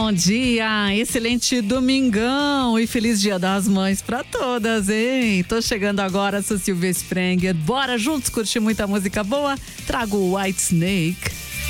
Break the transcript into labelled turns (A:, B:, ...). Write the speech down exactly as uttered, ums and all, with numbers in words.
A: bom dia, excelente domingão e feliz Dia das Mães pra todas, hein? Tô chegando agora, sou Silvia Sprenger, bora juntos curtir muita música boa? Trago o White Snake.